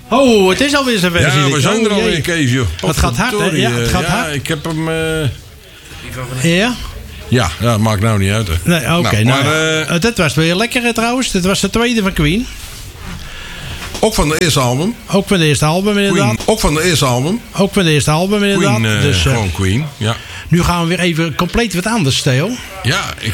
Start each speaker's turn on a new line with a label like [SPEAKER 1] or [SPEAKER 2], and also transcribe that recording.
[SPEAKER 1] Oh, het is alweer zover.
[SPEAKER 2] Ja, we zijn er alweer,
[SPEAKER 1] jee.
[SPEAKER 2] Kees, joh.
[SPEAKER 1] Het gaat hard, hè? Ja, het gaat hard.
[SPEAKER 2] Ik heb hem...
[SPEAKER 1] Ja?
[SPEAKER 2] Ja, dat maakt nou niet uit, hè.
[SPEAKER 1] Nee, oké. Dit was weer lekker trouwens. Dit was de tweede van Queen.
[SPEAKER 2] Ook van de eerste album.
[SPEAKER 1] Ook van de eerste album inderdaad.
[SPEAKER 2] Queen, ook van de eerste album.
[SPEAKER 1] Ook van de eerste album inderdaad.
[SPEAKER 2] Queen,
[SPEAKER 1] dus,
[SPEAKER 2] gewoon Queen, ja.
[SPEAKER 1] Nu gaan we weer even compleet wat anders, Theo.
[SPEAKER 2] Ja, ik